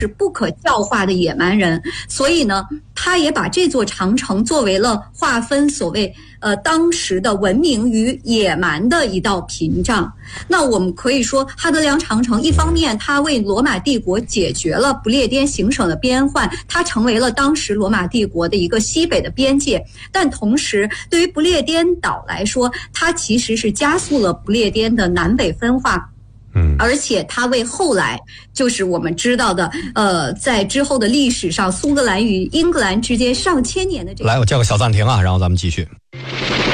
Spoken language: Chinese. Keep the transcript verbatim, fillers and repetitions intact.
是不可教化的野蛮人，所以呢，他也把这座长城作为了划分所谓呃当时的文明与野蛮的一道屏障。那我们可以说，哈德良长城一方面它为罗马帝国解决了不列颠行省的边患，它成为了当时罗马帝国的一个西北的边界，但同时对于不列颠岛来说，它其实是加速了不列颠的南北分化。嗯，而且它为后来就是我们知道的，呃，在之后的历史上，苏格兰与英格兰之间上千年的这个。 来，我叫个小暂停啊，然后咱们继续。